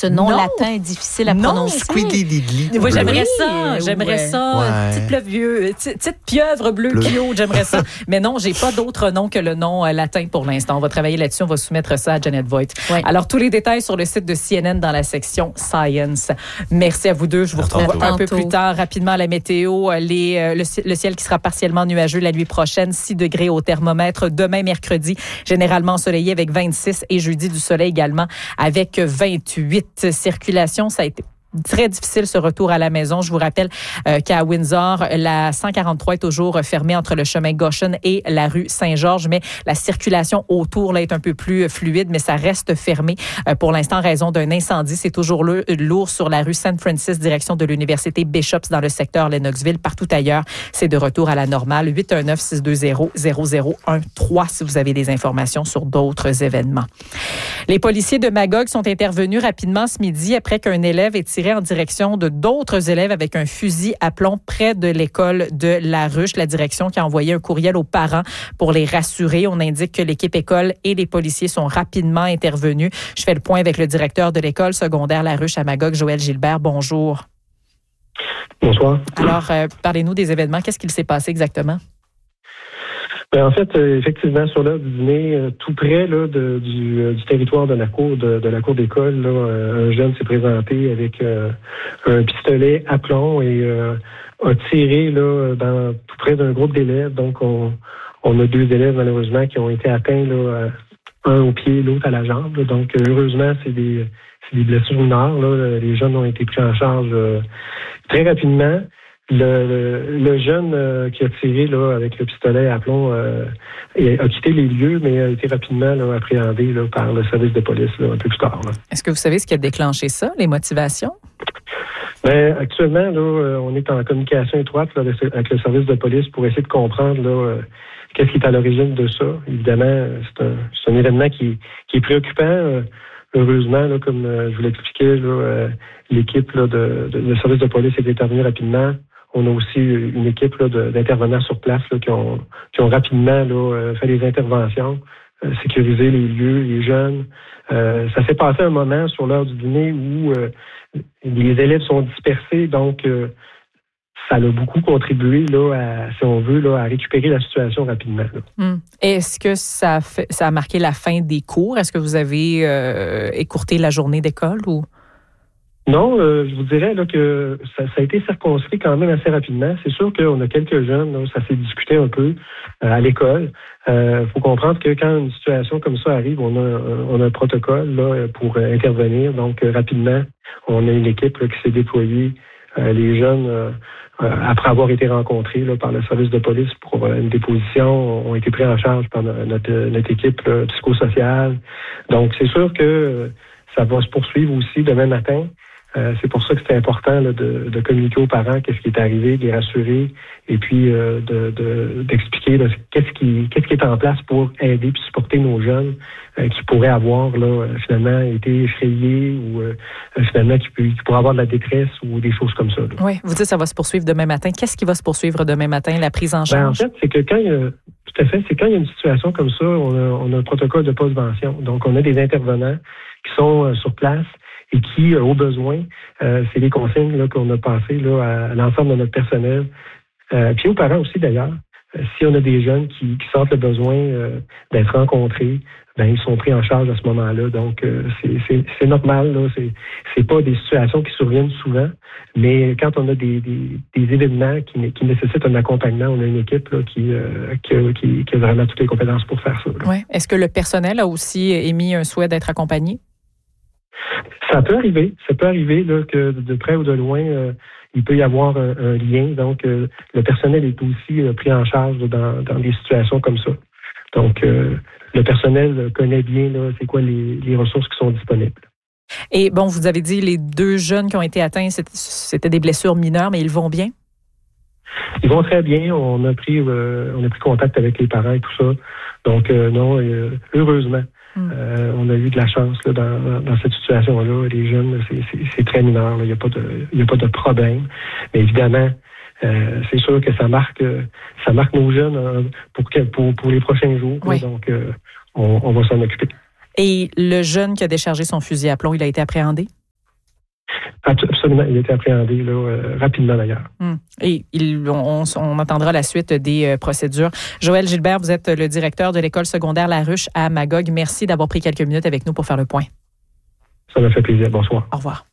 ce nom latin est difficile à prononcer. Squidly-diddly. Oui, j'aimerais ça. Ouais. Petite pieuvre bleue cute, j'aimerais ça. Mais non, j'ai pas d'autre nom que le nom latin pour l'instant. On va travailler là-dessus, on va soumettre ça à Janet Voigt. Ouais. Alors, tous les détails sur le site de CNN dans la section Science. Merci à vous deux. Je vous retrouve un peu plus tard. Rapidement, la météo, le ciel qui sera partiellement nuageux la nuit prochaine, 6 degrés au thermomètre. Demain, mercredi, généralement ensoleillé avec 26 et jeudi du soleil également avec 28. Circulation, ça a été très difficile ce retour à la maison. Je vous rappelle qu'à Windsor, la 143 est toujours fermée entre le chemin Goshen et la rue Saint-Georges, mais la circulation autour là, est un peu plus fluide, mais ça reste fermé pour l'instant en raison d'un incendie. C'est toujours lourd sur la rue Saint-Francis, direction de l'université Bishops dans le secteur Lennoxville. Partout ailleurs, c'est de retour à la normale. 819-620-0013 si vous avez des informations sur d'autres événements. Les policiers de Magog sont intervenus rapidement ce midi après qu'un élève ait tiré en direction de d'autres élèves avec un fusil à plomb près de l'école de La Ruche. La direction qui a envoyé un courriel aux parents pour les rassurer. On indique que l'équipe école et les policiers sont rapidement intervenus. Je fais le point avec le directeur de l'école secondaire La Ruche à Magog, Joël Gilbert. Bonjour. Bonsoir. Alors, parlez-nous des événements. Qu'est-ce qu'il s'est passé exactement? En fait, effectivement, sur l'heure du dîner, tout près là, du territoire de la cour d'école, là, un jeune s'est présenté avec un pistolet à plomb et a tiré là, tout près d'un groupe d'élèves. Donc, on a 2 élèves, malheureusement, qui ont été atteints, là, un au pied, l'autre à la jambe. Là. Donc, heureusement, c'est des blessures mineures. Là. Les jeunes ont été pris en charge très rapidement. Le jeune qui a tiré là, avec le pistolet à plomb a quitté les lieux, mais a été rapidement là, appréhendé là, par le service de police là, un peu plus tard. Là. Est-ce que vous savez ce qui a déclenché ça, les motivations? Actuellement, là, on est en communication étroite là, avec le service de police pour essayer de comprendre là, qu'est-ce qui est à l'origine de ça. Évidemment, c'est un événement qui est préoccupant. Heureusement, là, comme je vous l'expliquais, là, l'équipe là, le service de police est intervenue rapidement. On a aussi une équipe là, d'intervenants sur place là, qui ont rapidement là, fait des interventions, sécurisé les lieux, les jeunes. Ça s'est passé un moment sur l'heure du dîner où les élèves sont dispersés, donc ça a beaucoup contribué là, si on veut, là, à récupérer la situation rapidement. Est-ce que ça a marqué la fin des cours? Est-ce que vous avez écourté la journée d'école ou? Non, je vous dirais là, que ça a été circonscrit quand même assez rapidement. C'est sûr qu'on a quelques jeunes, là, ça s'est discuté un peu à l'école. Faut comprendre que quand une situation comme ça arrive, on a un protocole là, pour intervenir. Donc, rapidement, on a une équipe là, qui s'est déployée. Les jeunes, après avoir été rencontrés là, par le service de police pour une déposition, ont été pris en charge par notre équipe là, psychosociale. Donc, c'est sûr que ça va se poursuivre aussi demain matin. C'est pour ça que c'est important là, de communiquer aux parents qu'est-ce qui est arrivé, de les rassurer et puis d'expliquer là, qu'est-ce qui est en place pour aider et supporter nos jeunes qui pourraient avoir là, finalement été effrayés ou finalement qui pourraient avoir de la détresse ou des choses comme ça. Là. Oui, vous dites que ça va se poursuivre demain matin. Qu'est-ce qui va se poursuivre demain matin, la prise en charge? En fait, c'est que quand il y a une situation comme ça, on a un protocole de post-vention. Donc, on a des intervenants qui sont sur place et qui, au besoin, c'est les consignes là, qu'on a passées là, à l'ensemble de notre personnel, puis aux parents aussi d'ailleurs. Si on a des jeunes qui sentent le besoin d'être rencontrés, ils sont pris en charge à ce moment-là. Donc, c'est normal. Là. C'est pas des situations qui surviennent souvent, mais quand on a des événements qui nécessitent un accompagnement, on a une équipe là, qui a vraiment toutes les compétences pour faire ça. Oui. Est-ce que le personnel a aussi émis un souhait d'être accompagné? Ça peut arriver là, que de près ou de loin, il peut y avoir un lien. Donc, le personnel est aussi pris en charge dans des situations comme ça. Donc, le personnel connaît bien là, c'est quoi les ressources qui sont disponibles. Et bon, vous avez dit les 2 jeunes qui ont été atteints, c'était des blessures mineures, mais ils vont bien? Ils vont très bien. On a pris contact avec les parents et tout ça. Donc, non, heureusement. On a eu de la chance là, dans cette situation-là. Les jeunes, c'est très mineur. Il n'y a pas de problème. Mais évidemment, c'est sûr que ça marque nos jeunes pour les prochains jours. Oui. Là, donc, on va s'en occuper. Et le jeune qui a déchargé son fusil à plomb, il a été appréhendé? Absolument, il a été appréhendé là, rapidement d'ailleurs. Et on entendra la suite des procédures. Joël Gilbert, vous êtes le directeur de l'école secondaire La Ruche à Magog. Merci d'avoir pris quelques minutes avec nous pour faire le point. Ça m'a fait plaisir. Bonsoir. Au revoir.